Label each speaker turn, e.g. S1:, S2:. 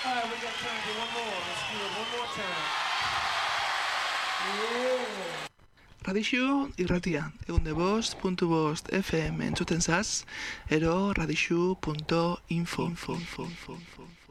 S1: All right, we got time for one more. Let's do it one more time. Yeah.
S2: Radixu irratia, 105.5 FM entzuten zaz, ero radixu.info.